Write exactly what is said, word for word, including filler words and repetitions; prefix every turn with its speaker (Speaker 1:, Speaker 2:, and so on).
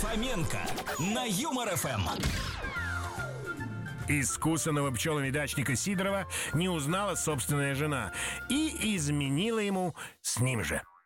Speaker 1: Фоменко на Юмор эф эм.
Speaker 2: Искусанного пчелами дачника Сидорова не узнала собственная жена и изменила ему с ним же.